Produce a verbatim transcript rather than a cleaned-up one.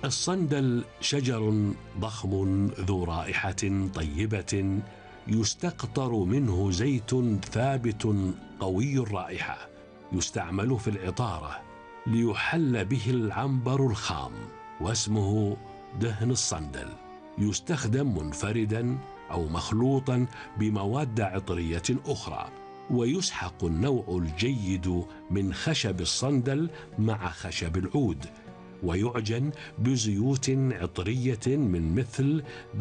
الصندل شجر ضخم ذو رائحة طيبة يستقطر منه زيت ثابت قوي الرائحة، يستعمل في العطارة ليحل به العنبر الخام، واسمه دهن الصندل. يستخدم منفردا أو مخلوطا بمواد عطرية أخرى، ويسحق النوع الجيد من خشب الصندل مع خشب العود، ويعجن بزيوت عطرية من مثل